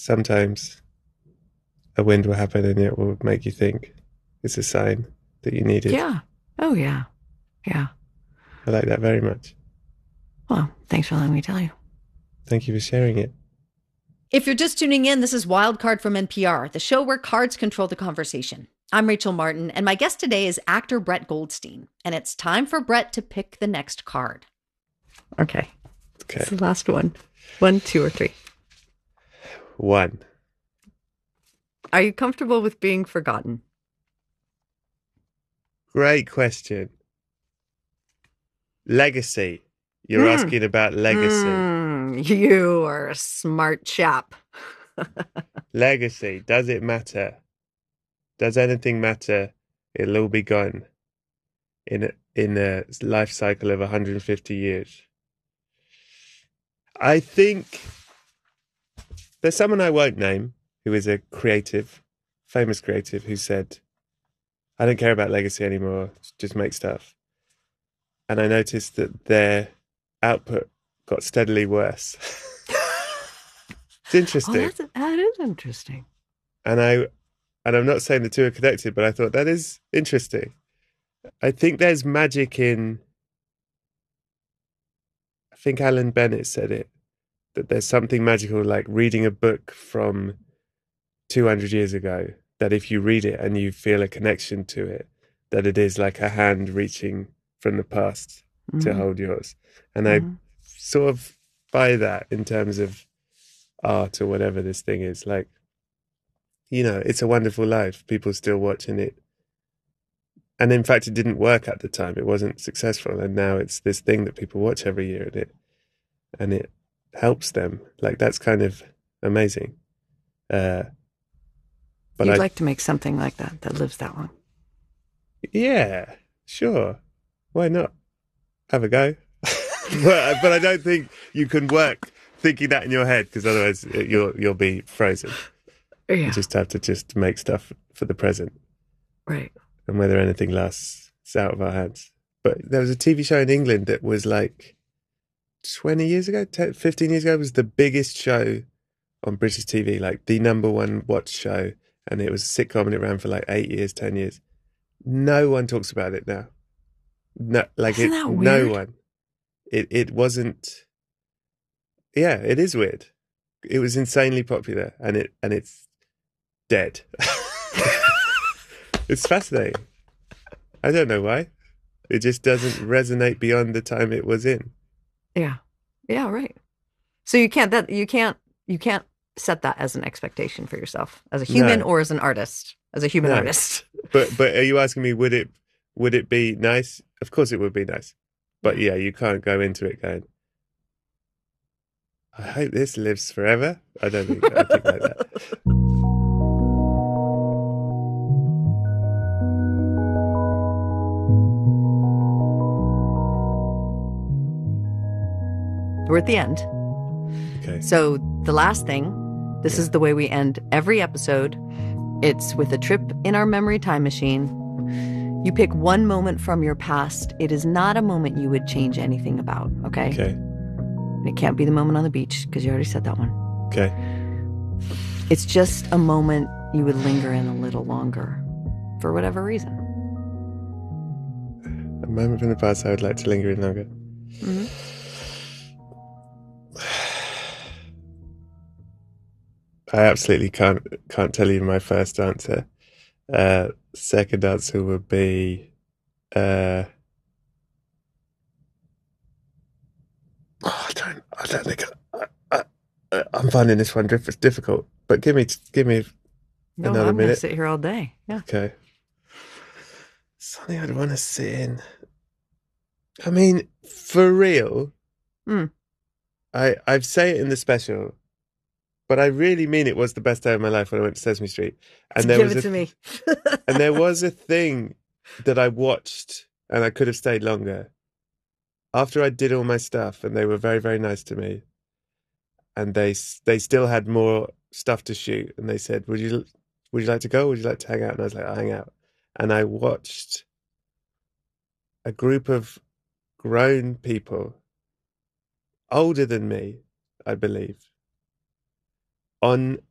sometimes a wind will happen and it will make you think it's a sign that you need it. Yeah. Oh, yeah. Yeah. I like that very much. Well, thanks for letting me tell you. Thank you for sharing it. If you're just tuning in, this is Wildcard from NPR, the show where cards control the conversation. I'm Rachel Martin, and my guest today is actor Brett Goldstein. And it's time for Brett to pick the next card. Okay. Okay. It's the last one. 1, 2, or 3. 1. Are you comfortable with being forgotten? Great question. Legacy. You're asking about legacy. You are a smart chap. Legacy. Does it matter? Does anything matter? It'll all be gone in a life cycle of 150 years. I think there's someone I won't name who is a creative, famous creative, who said, I don't care about legacy anymore, just make stuff. And I noticed that their output got steadily worse. It's interesting. Oh, that is interesting. And I'm not saying the two are connected, but I thought that is interesting. I think there's magic in, I think Alan Bennett said it, that there's something magical like reading a book from 200 years ago, that if you read it and you feel a connection to it, that it is like a hand reaching from the past to hold yours. And I sort of buy that in terms of art or whatever this thing is. Like, you know, It's a Wonderful Life. People still watching it. And in fact, it didn't work at the time. It wasn't successful. And now it's this thing that people watch every year, and it helps them. Like, that's kind of amazing. But You'd like to make something like that lives that long. Yeah, sure. Why not? Have a go. but I don't think you can work thinking that in your head, because otherwise you'll be frozen. Yeah. You just have to just make stuff for the present. Right. And whether anything lasts, it's out of our hands. But there was a TV show in England that was like 20 years ago, 10, 15 years ago, was the biggest show on British TV, like the number one watched show. And it was a sitcom and it ran for like 8 years, 10 years. No one talks about it now. No, like Isn't it, that no weird? one. It wasn't. Yeah, it is weird. It was insanely popular, and it's dead. It's fascinating. I don't know why. It just doesn't resonate beyond the time it was in. Yeah. Yeah, right. So you can't set that as an expectation for yourself as a human No. or as an artist, as a human No. artist. But are you asking me, would it be nice? Of course it would be nice. But yeah, you can't go into it going, I hope this lives forever. I think like that. We're at the end. Okay. So the last thing, this is the way we end every episode. It's with a trip in our memory time machine. You pick one moment from your past. It is not a moment you would change anything about, okay? Okay. It can't be the moment on the beach, because you already said that one. Okay. It's just a moment you would linger in a little longer, for whatever reason. A moment from the past I would like to linger in longer. Mm-hmm. I absolutely can't tell you my first answer. Second answer would be I don't think I'm finding this one difficult. But give me No, another I'm going to minute. sit here all day. Yeah. Okay. Something I'd want to sit in. I mean, for real. I've say it in the special, but I really mean it was the best day of my life when I went to Sesame Street. And there Give was it to me. and there was a thing that I watched, and I could have stayed longer. After I did all my stuff, and they were very, very nice to me, and they still had more stuff to shoot, and they said, would you like to go? Or would you like to hang out? And I was like, I'll hang out. And I watched a group of grown people, older than me, I believe, on